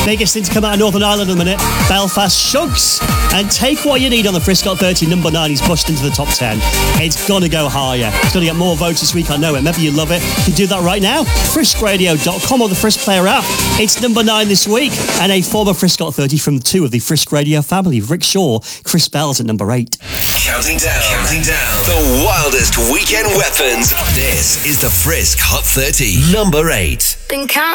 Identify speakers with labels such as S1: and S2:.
S1: Biggest thing to come out of Northern Ireland in a minute. Belfast Shugs. And Take What You Need on the Frisk Got 30, number 9. He's pushed into the top 10. It's going to go higher. It's going to get more votes this week, I know it. Maybe you love it. You can do that right now. FriskRadio.com or the Frisk Player app. It's number 9 this week. And a former Frisk Got 30 from 2 of the Frisk Radio family. Rick Shaw, Chris Bell's at number 8.
S2: Counting down the wildest weekend weapons. This is the Frisk Hot 30, number 8.
S3: Been counting